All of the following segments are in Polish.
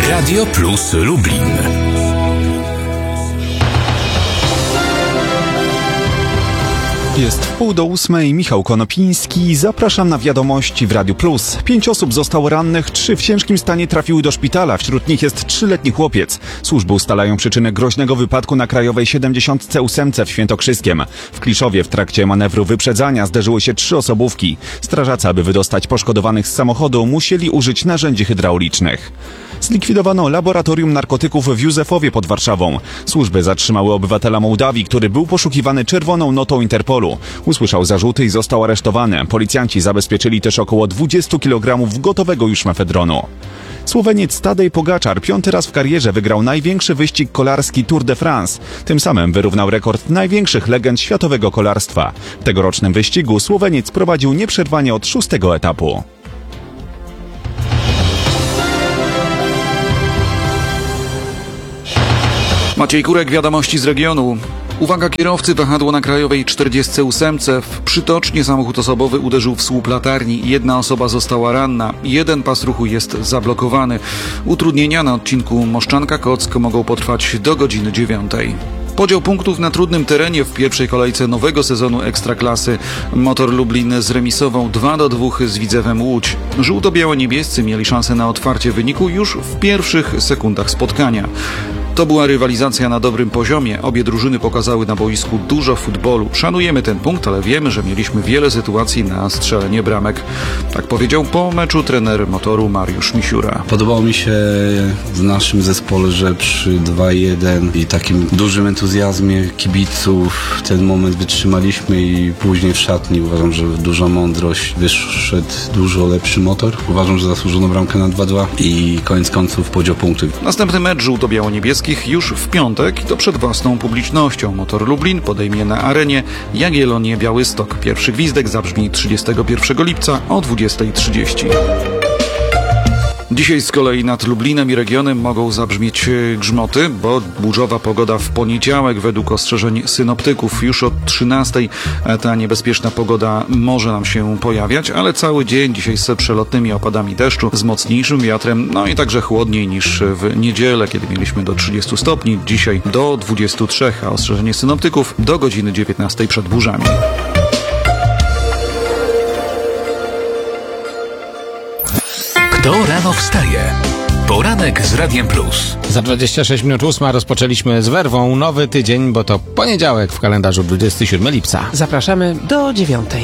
Radio Plus Lublin. Jest 7:30, Michał Konopiński. Zapraszam na wiadomości w Radiu Plus. 5 osób zostało rannych, 3 w ciężkim stanie trafiły do szpitala. Wśród nich jest 3-letni chłopiec. Służby ustalają przyczynę groźnego wypadku na Krajowej 78 w Świętokrzyskiem. W Kliszowie w trakcie manewru wyprzedzania zderzyły się 3 osobówki. Strażacy, aby wydostać poszkodowanych z samochodu, musieli użyć narzędzi hydraulicznych. Zlikwidowano laboratorium narkotyków w Józefowie pod Warszawą. Służby zatrzymały obywatela Mołdawii, który był poszukiwany czerwoną notą Interpolu. Usłyszał zarzuty i został aresztowany. Policjanci zabezpieczyli też około 20 kg gotowego już mefedronu. Słoweniec Tadej Pogaczar 5. raz w karierze wygrał największy wyścig kolarski Tour de France. Tym samym wyrównał rekord największych legend światowego kolarstwa. W tegorocznym wyścigu Słoweniec prowadził nieprzerwanie od 6. etapu. Maciej Kurek, wiadomości z regionu. Uwaga kierowcy, wahadło na Krajowej 48. W Przytocznie samochód osobowy uderzył w słup latarni. 1 osoba została ranna. 1 pas ruchu jest zablokowany. Utrudnienia na odcinku Moszczanka-Kock mogą potrwać do godziny 9. Podział punktów na trudnym terenie w pierwszej kolejce nowego sezonu Ekstraklasy. Motor Lublin zremisował 2-2 z Widzewem Łódź. Żółto-biało-niebiescy mieli szansę na otwarcie wyniku już w pierwszych sekundach spotkania. To była rywalizacja na dobrym poziomie. Obie drużyny pokazały na boisku dużo futbolu. Szanujemy ten punkt, ale wiemy, że mieliśmy wiele sytuacji na strzelenie bramek. Tak powiedział po meczu trener Motoru Mariusz Misiura. Podobało mi się w naszym zespole, że przy 2-1 i takim dużym entuzjazmie kibiców ten moment wytrzymaliśmy i później w szatni uważam, że duża mądrość, wyszedł dużo lepszy motor. Uważam, że zasłużono bramkę na 2-2 i koniec końców podział punktów. Następny mecz żółto-biało-niebieskich już w piątek i to przed własną publicznością. Motor Lublin podejmie na arenie Jagiellonię Białystok. Pierwszy gwizdek zabrzmi 31 lipca o 20:30. Dzisiaj z kolei nad Lublinem i regionem mogą zabrzmieć grzmoty, bo burzowa pogoda w poniedziałek według ostrzeżeń synoptyków. Już od 13:00 ta niebezpieczna pogoda może nam się pojawiać, ale cały dzień dzisiaj z przelotnymi opadami deszczu, z mocniejszym wiatrem, no i także chłodniej niż w niedzielę, kiedy mieliśmy do 30 stopni, dzisiaj do 23, a ostrzeżenie synoptyków do godziny 19:00 przed burzami. Kto rano wstaje? Poranek z Radiem Plus. Za 26 minut 8 rozpoczęliśmy z werwą nowy tydzień, bo to poniedziałek w kalendarzu 27 lipca. Zapraszamy do 9:00.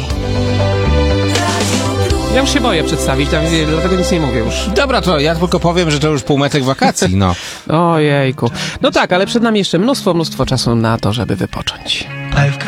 Ja już się boję przedstawić, dlatego nic nie mówię już. Dobra, to ja tylko powiem, że to już półmetek wakacji, no. Ojejku. No tak, ale przed nami jeszcze mnóstwo czasu na to, żeby wypocząć.